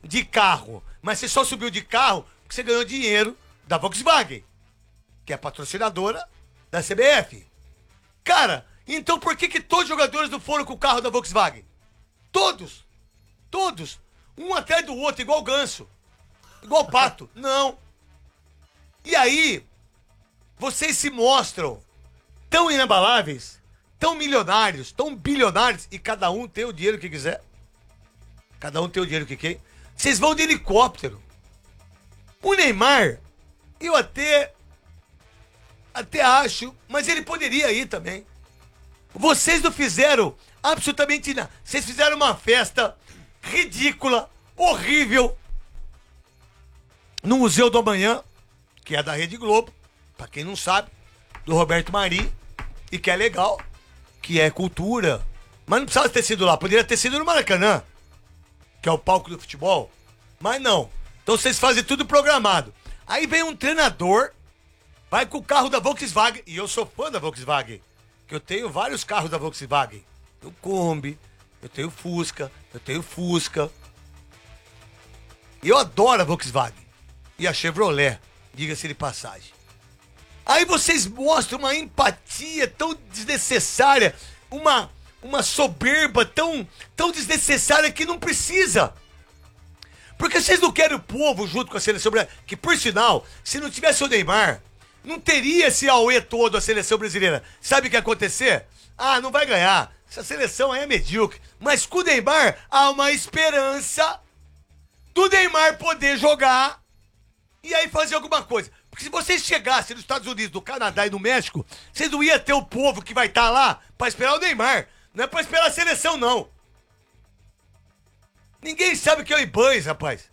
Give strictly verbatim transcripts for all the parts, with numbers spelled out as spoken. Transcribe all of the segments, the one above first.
de carro, mas você só subiu de carro porque você ganhou dinheiro da Volkswagen, que é patrocinadora da C B F. Cara, então por que que todos os jogadores não foram com o carro da Volkswagen? Todos. Todos. Um atrás do outro, igual ganso. Igual pato. Não. E aí, vocês se mostram tão inabaláveis, tão milionários, tão bilionários, e cada um tem o dinheiro que quiser. Cada um tem o dinheiro que quer. Vocês vão de helicóptero. O Neymar, eu até... Até acho, mas ele poderia ir também. Vocês não fizeram absolutamente nada. Vocês fizeram uma festa ridícula, horrível, no Museu do Amanhã, que é da Rede Globo, pra quem não sabe, do Roberto Marinho, e que é legal, que é cultura. Mas não precisava ter sido lá, poderia ter sido no Maracanã, que é o palco do futebol, mas não. Então vocês fazem tudo programado. Aí vem um treinador, vai com o carro da Volkswagen, e eu sou fã da Volkswagen, que eu tenho vários carros da Volkswagen. Eu Kombi, eu tenho Fusca, eu tenho Fusca. E eu adoro a Volkswagen. E a Chevrolet, diga-se de passagem. Aí vocês mostram uma empatia tão desnecessária, uma, uma soberba tão, tão desnecessária que não precisa. Porque vocês não querem o povo junto com a seleção brasileira, que por sinal, se não tivesse o Neymar, não teria esse auê todo a seleção brasileira. Sabe o que ia acontecer? Ah, não vai ganhar. Essa seleção aí é medíocre. Mas com o Neymar, há uma esperança do Neymar poder jogar e aí fazer alguma coisa. Porque se vocês chegassem nos Estados Unidos, no Canadá e no México, vocês não iam ter o povo que vai estar lá pra esperar o Neymar. Não é pra esperar a seleção, não. Ninguém sabe o que é o Ibanez, rapaz.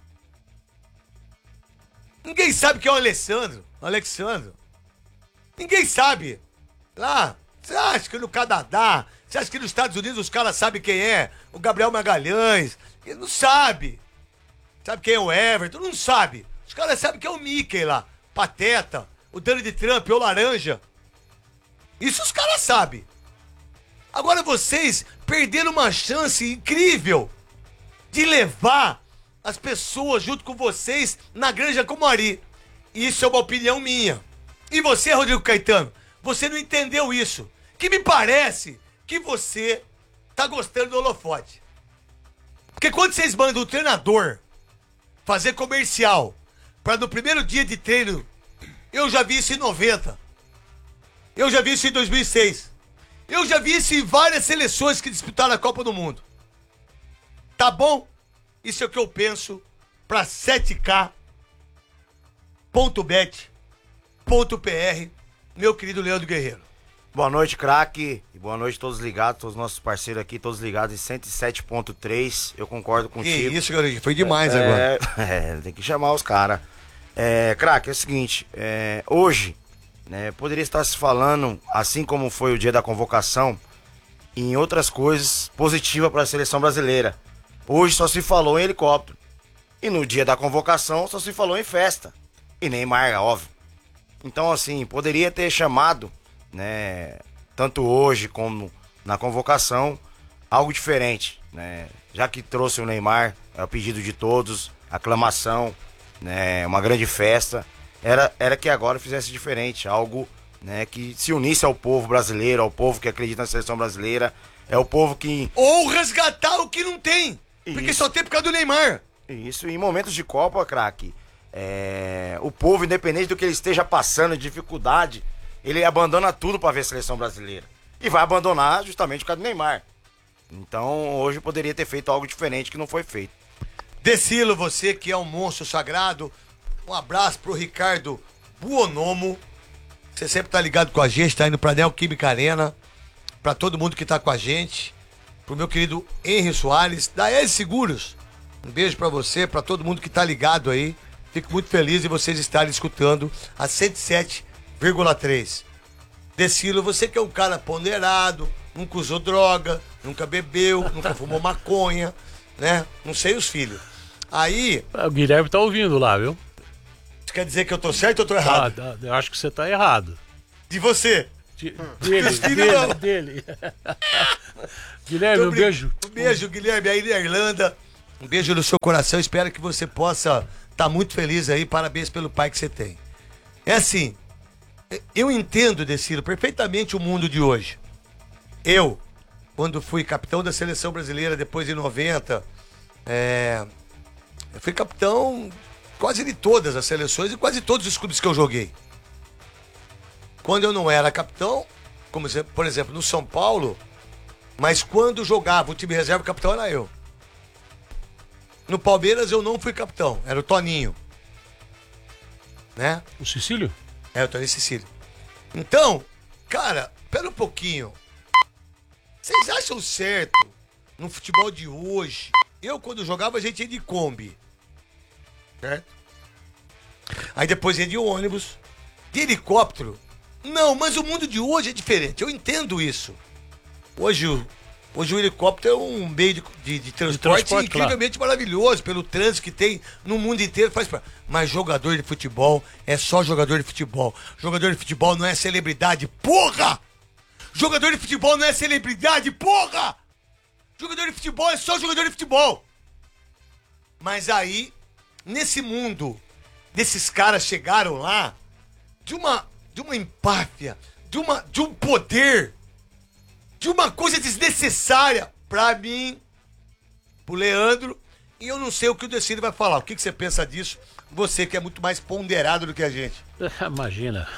Ninguém sabe o que é o Alessandro. O Alexandro. Ninguém sabe. Lá, você acha que no Canadá, você acha que nos Estados Unidos os caras sabem quem é? O Gabriel Magalhães. Ele não sabe. Sabe quem é o Everton? Não sabe. Os caras sabem quem é o Mickey lá. Pateta. O Donald Trump, o Laranja. Isso os caras sabem. Agora vocês perderam uma chance incrível de levar as pessoas junto com vocês na Granja Comari. Isso é uma opinião minha. E você, Rodrigo Caetano, você não entendeu isso. Que me parece que você tá gostando do holofote. Porque quando vocês mandam o treinador fazer comercial para no primeiro dia de treino, eu já vi isso em noventa. Eu já vi isso em dois mil e seis. Eu já vi isso em várias seleções que disputaram a Copa do Mundo. Tá bom? Isso é o que eu penso para sete K ponto bet ponto P R, meu querido Leandro Guerreiro. Boa noite, craque, e boa noite a todos ligados, todos os nossos parceiros aqui, todos ligados em cento e sete ponto três, eu concordo contigo. Que isso, garoto, foi demais é, agora. É, tem que chamar os caras. É, craque, é o seguinte, é, hoje, né, poderia estar se falando, assim como foi o dia da convocação, em outras coisas positivas para a seleção brasileira. Hoje só se falou em helicóptero. E no dia da convocação só se falou em festa. E Neymar, óbvio. Então, assim, poderia ter chamado, né, tanto hoje como na convocação, algo diferente, né? Já que trouxe o Neymar, é o pedido de todos, aclamação, né, uma grande festa. Era, era que agora fizesse diferente, algo, né, que se unisse ao povo brasileiro, ao povo que acredita na seleção brasileira. É o povo que... Ou resgatar o que não tem. Porque Isso. só tem por causa do Neymar. Isso, em momentos de Copa, craque, é... o povo, independente do que ele esteja passando, de dificuldade, ele abandona tudo pra ver a seleção brasileira. E vai abandonar justamente por causa do Neymar. Então, hoje poderia ter feito algo diferente que não foi feito. Decilo, você que é um monstro sagrado, um abraço pro Ricardo Buonomo. Você sempre tá ligado com a gente, tá indo pra Neoquímica Arena. Pra todo mundo que tá com a gente. Pro meu querido Henry Soares, da E S Seguros. Um beijo pra você, pra todo mundo que tá ligado aí. Fico muito feliz de vocês estarem escutando a cento e sete vírgula três. Decilo, você que é um cara ponderado, nunca usou droga, nunca bebeu, nunca fumou maconha, né? Não sei os filhos. Aí... O Guilherme tá ouvindo lá, viu? Isso quer dizer que eu tô certo ou tô errado? Ah, eu acho que você tá errado. De você? De, dele, Os filhos dele, não. dele. Guilherme, um beijo. Um beijo, Guilherme, aí da Irlanda. Um beijo no seu coração. Espero que você possa estar muito feliz aí. Parabéns pelo pai que você tem. É assim, eu entendo, Decilo, perfeitamente o mundo de hoje. Eu, quando fui capitão da seleção brasileira depois de noventa, é, eu fui capitão quase de todas as seleções e quase todos os clubes que eu joguei. Quando eu não era capitão, como por exemplo no São Paulo, mas quando jogava o time reserva, o capitão era eu. No Palmeiras eu não fui capitão, era o Toninho. Né? O Cecílio? É, o Toninho Cecílio. Então, cara, pera um pouquinho. Vocês acham certo no futebol de hoje? Eu, quando jogava, a gente ia de Kombi. Certo? Aí depois ia de ônibus, de helicóptero. Não, mas o mundo de hoje é diferente. Eu entendo isso. Hoje, o- hoje o helicóptero é um meio de, de- de transporte, transporte, incrivelmente maravilhoso, pelo trânsito que tem no mundo inteiro. Faz pra... Mas jogador de futebol é só jogador de futebol. Jogador de futebol não é celebridade, porra! Jogador de futebol não é celebridade, porra! Jogador de futebol é só jogador de futebol. Mas aí, nesse mundo, desses caras chegaram lá de uma, de uma empáfia, de, uma, de um poder, de uma coisa desnecessária pra mim, pro Leandro, e eu não sei o que o Decílio vai falar. O que, que você pensa disso? Você que é muito mais ponderado do que a gente. Imagina.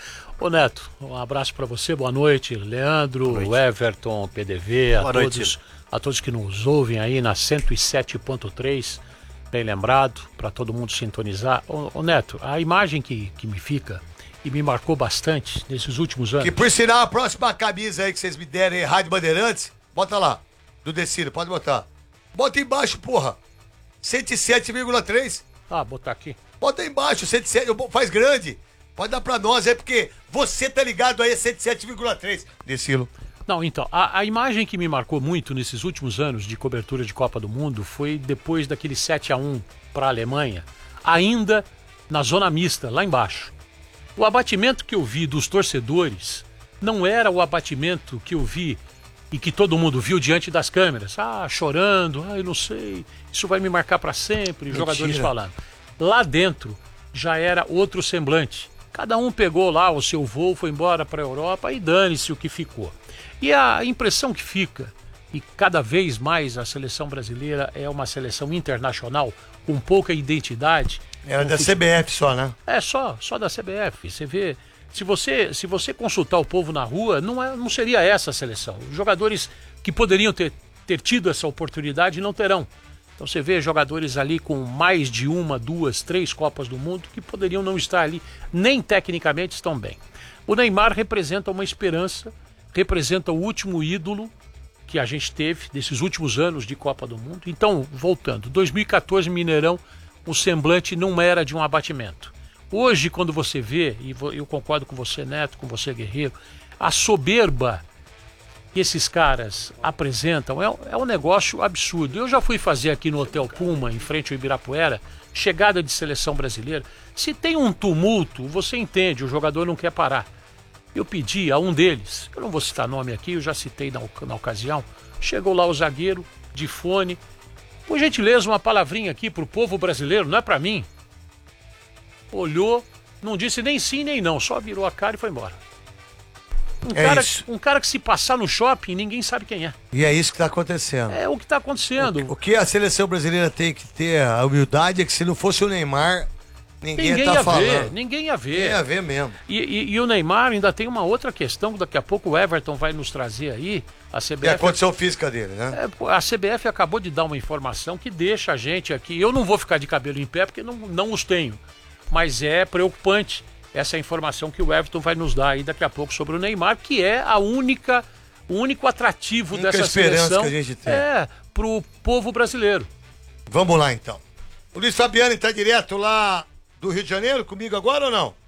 Ô Neto, um abraço pra você, boa noite. Leandro, noite. Everton, P D V, a Boa noite, todos, Ciro. a todos que nos ouvem aí na cento e sete ponto três, bem lembrado, pra todo mundo sintonizar. Ô, ô Neto, a imagem que, que me fica e me marcou bastante nesses últimos anos. Que por sinal, a próxima camisa aí que vocês me derem, Rádio Bandeirantes, bota lá, do Decílio, pode botar. Bota embaixo, porra. cento e sete vírgula três. Ah, botar aqui. Bota aí embaixo, cento e sete, faz grande. Pode dar pra nós, é porque você tá ligado aí a cento e sete vírgula três. Decilo. Não, então, a, a imagem que me marcou muito nesses últimos anos de cobertura de Copa do Mundo foi depois daquele sete a um para a Alemanha, ainda na zona mista, lá embaixo. O abatimento que eu vi dos torcedores não era o abatimento que eu vi e que todo mundo viu diante das câmeras. Ah, chorando, ah, eu não sei, isso vai me marcar para sempre, os jogadores falando. Lá dentro já era outro semblante. Cada um pegou lá o seu voo, foi embora para a Europa e dane-se o que ficou. E a impressão que fica, e cada vez mais a seleção brasileira é uma seleção internacional com pouca identidade. Era no da fute- C B F só, né? É só, só da C B F. Você vê, se você, se você consultar o povo na rua, não, é, não seria essa a seleção. Os jogadores que poderiam ter, ter tido essa oportunidade não terão. Então você vê jogadores ali com mais de uma, duas, três Copas do Mundo que poderiam não estar ali, nem tecnicamente estão bem. O Neymar representa uma esperança, representa o último ídolo que a gente teve desses últimos anos de Copa do Mundo. Então, voltando, dois mil e quatorze Mineirão, o semblante não era de um abatimento. Hoje, quando você vê, e vo- eu concordo com você, Neto, com você, Guerreiro, a soberba que esses caras apresentam é, um- é um negócio absurdo. Eu já fui fazer aqui no Hotel Puma, em frente ao Ibirapuera, chegada de seleção brasileira. Se tem um tumulto, você entende, o jogador não quer parar. Eu pedi a um deles, eu não vou citar nome aqui, eu já citei na, oc- na ocasião, chegou lá o zagueiro, de fone, por gentileza, uma palavrinha aqui pro povo brasileiro, não é pra mim. Olhou, não disse nem sim nem não, só virou a cara e foi embora. Um, É cara, isso. um cara que se passar no shopping, ninguém sabe quem é. E é isso que tá acontecendo. É o que tá acontecendo. O que a seleção brasileira tem que ter a humildade é que se não fosse o Neymar, ninguém, Ninguém tá ia falando. ver, ninguém ia ver. Tem a ver mesmo. E, e- e o Neymar ainda tem uma outra questão, que daqui a pouco o Everton vai nos trazer aí. A C B É F a condição física dele, né? É, pô, a C B F acabou de dar uma informação que deixa a gente aqui. Eu não vou ficar de cabelo em pé porque não, não os tenho. Mas é preocupante essa informação que o Everton vai nos dar aí daqui a pouco sobre o Neymar, que é a única, o único atrativo Única dessa esperança seleção. que a gente tem. É, pro povo brasileiro. Vamos lá então. O Luiz Fabiano tá direto lá do Rio de Janeiro comigo agora ou não?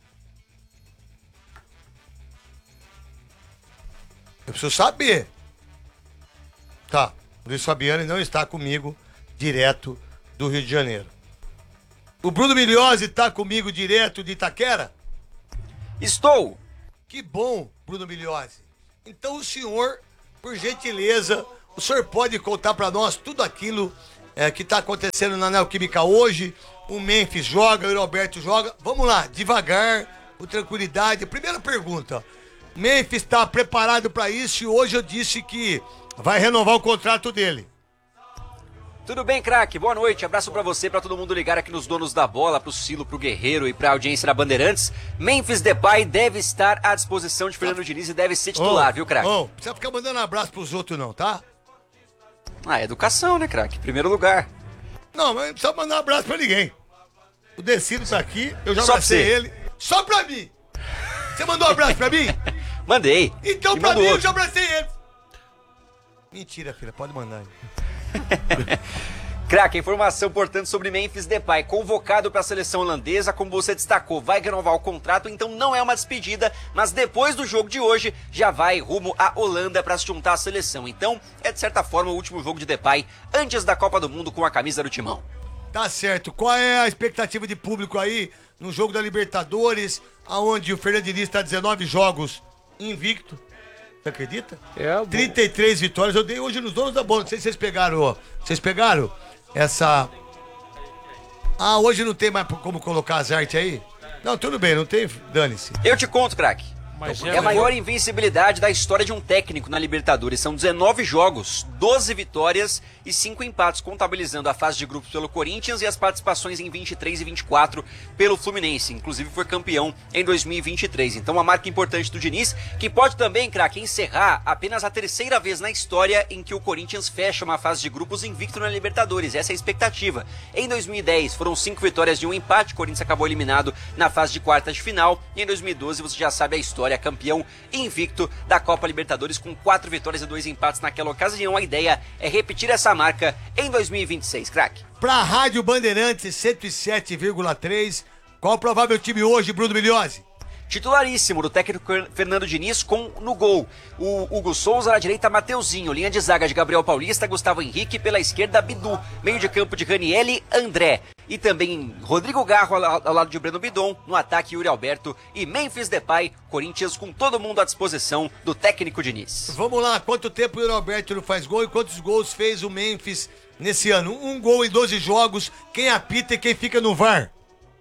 Eu preciso saber. Tá. O Luiz Fabiano não está comigo direto do Rio de Janeiro. O Bruno Milhose tá comigo direto de Itaquera? Estou! Que bom, Bruno Milhose. Então o senhor, por gentileza, o senhor pode contar pra nós tudo aquilo é, que tá acontecendo na Neoquímica hoje. O Memphis joga, o Roberto joga. Vamos lá, devagar, com tranquilidade. Primeira pergunta. Memphis está preparado para isso e hoje eu disse que vai renovar o contrato dele. Tudo bem, craque? Boa noite. Abraço pra você, pra todo mundo ligar aqui nos donos da bola, pro Silo, pro Guerreiro e pra audiência da Bandeirantes. Memphis Depay deve estar à disposição de Fernando Diniz e deve ser titular, oh, viu, craque? Não oh, precisa ficar mandando abraço pros outros não, tá? Ah, educação, né, craque? Primeiro lugar. Não, mas não precisa mandar um abraço pra ninguém. O Decido tá aqui, eu já Só abracei pra ele. Só pra mim! Você mandou um abraço pra mim? Mandei. Então E pra mandou mim eu outro. já abracei ele. Mentira, filha, pode mandar aí. Craque, informação, portanto, sobre Memphis Depay, convocado para a seleção holandesa, como você destacou, vai renovar o contrato, então não é uma despedida, mas depois do jogo de hoje, já vai rumo à Holanda para se juntar à seleção. Então, é de certa forma o último jogo de Depay antes da Copa do Mundo com a camisa do Timão. Tá certo. Qual é a expectativa de público aí no jogo da Libertadores, aonde o Fernando Diniz tá dezenove jogos invicto? Você acredita? É, bom. trinta e três vitórias. Eu dei hoje nos donos da bola. Não sei se vocês pegaram, ó. Vocês pegaram essa... Ah, hoje não tem mais como colocar as artes aí? Não, tudo bem, não tem, dane-se. Eu te conto, craque. Mas É a maior invencibilidade da história de um técnico na Libertadores. São dezenove jogos, doze vitórias e cinco empates, contabilizando a fase de grupos pelo Corinthians e as participações em vinte e três e vinte e quatro pelo Fluminense. Inclusive foi campeão em dois mil e vinte e três. Então uma marca importante do Diniz, que pode também, craque, encerrar apenas a terceira vez na história em que o Corinthians fecha uma fase de grupos invicto na Libertadores. Essa é a expectativa. Em dois mil e dez foram cinco vitórias e um empate. O Corinthians acabou eliminado na fase de quartas de final. E em dois mil e doze você já sabe a história. Campeão invicto da Copa Libertadores com quatro vitórias e dois empates naquela ocasião. A ideia é repetir essa marca em dois mil e vinte e seis, craque. Pra Rádio Bandeirantes cento e sete vírgula três, qual o provável time hoje, Bruno Migliozzi? Titularíssimo do técnico Fernando Diniz com no gol o Hugo Souza, na direita Mateuzinho, linha de zaga de Gabriel Paulista, Gustavo Henrique, pela esquerda Bidu, meio de campo de Ranielli, André e também Rodrigo Garro ao, ao lado de Breno Bidon, no ataque Yuri Alberto e Memphis Depay. Corinthians com todo mundo à disposição do técnico Diniz. Vamos lá, quanto tempo o Yuri Alberto não faz gol e quantos gols fez o Memphis nesse ano? Um gol em doze jogos, quem apita e quem fica no V A R?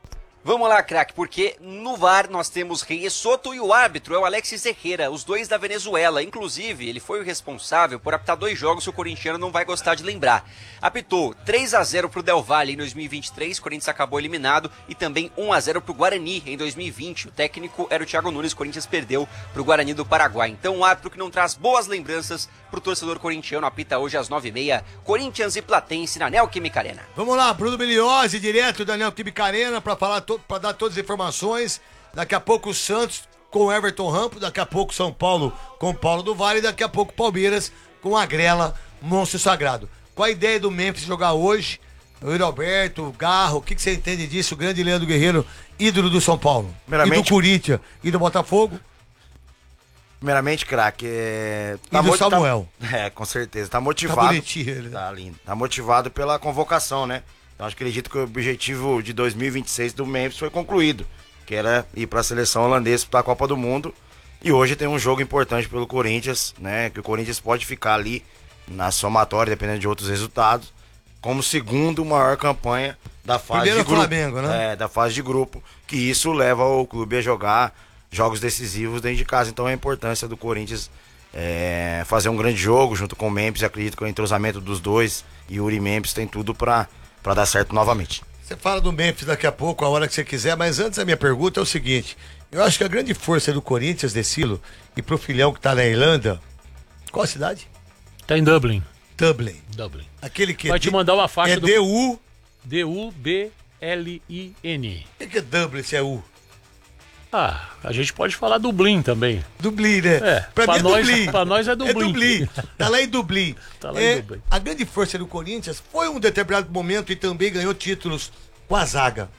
Vamos lá, craque, porque no V A R nós temos Reyes Soto e o árbitro é o Alexis Herrera, os dois da Venezuela. Inclusive, ele foi o responsável por apitar dois jogos que o corintiano não vai gostar de lembrar. Apitou três a zero pro Del Valle em dois mil e vinte e três, o Corinthians acabou eliminado, e também um a zero pro Guarani em dois mil e vinte. O técnico era o Thiago Nunes, o Corinthians perdeu pro Guarani do Paraguai. Então, um árbitro que não traz boas lembranças pro torcedor corintiano, apita hoje às nove e meia, Corinthians e Platense na Neoquímica Arena. Vamos lá, Bruno Migliozzi, direto da Neoquímica Arena, para falar to para dar todas as informações. Daqui a pouco o Santos com o Everton Rampo, daqui a pouco São Paulo com o Paulo do Vale, daqui a pouco Palmeiras com a Grela, Monstro Sagrado. Qual a ideia do Memphis jogar hoje? O Yuri Alberto, o Garro, o que, que você entende disso? O grande Leandro Guerreiro, ídolo do São Paulo, Primeiramente- e do Corinthians, e do Botafogo, Primeiramente, craque, é... e do mo- Samuel. É, com certeza. Tá Tá motivado. bonitinho ele, né? Tá lindo. Tá motivado pela convocação, né? Então, acho que acredito que o objetivo de dois mil e vinte e seis do Memphis foi concluído, que era ir para a seleção holandesa para a Copa do Mundo. E hoje tem um jogo importante pelo Corinthians, né? Que o Corinthians pode ficar ali na somatória, dependendo de outros resultados, como segundo maior campanha da fase Primeiro de grupo. Flamengo, né? É, da fase de grupo, que isso leva o clube a jogar jogos decisivos dentro de casa. Então a importância do Corinthians é, fazer um grande jogo junto com o Memphis. Acredito que o entrosamento dos dois, Yuri e Memphis, tem tudo para para dar certo novamente. Você fala do Memphis daqui a pouco, a hora que você quiser, mas antes a minha pergunta é o seguinte: eu acho que a grande força do Corinthians, Decilo, e pro filhão que tá na Irlanda, qual a cidade? Tá em Dublin. Dublin. Dublin. Aquele que Vai te mandar uma faixa é do- D U. D U B L I N. O que que é Dublin se é U? Ah, a gente pode falar Dublin também. Dublin, né? É, pra, pra mim é nós- Dublin. pra nós é Dublin. É Dublin. Tá lá em Dublin. Tá lá É, em Dublin. A grande força do Corinthians foi um determinado momento e também ganhou títulos com a zaga.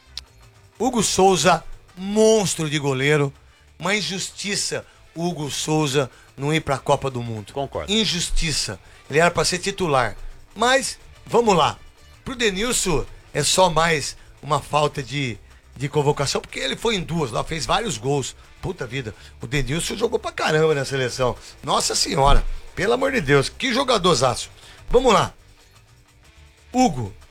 Hugo Souza, monstro de goleiro. Uma injustiça o Hugo Souza não ir pra Copa do Mundo. Concordo. Injustiça. Ele era pra ser titular. Mas, vamos lá. Pro Denilson é só mais uma falta de, de convocação, porque ele foi em duas lá, fez vários gols. Puta vida, o Denilson jogou pra caramba na seleção. Nossa senhora, pelo amor de Deus, que jogadorzaço. Vamos lá. Hugo,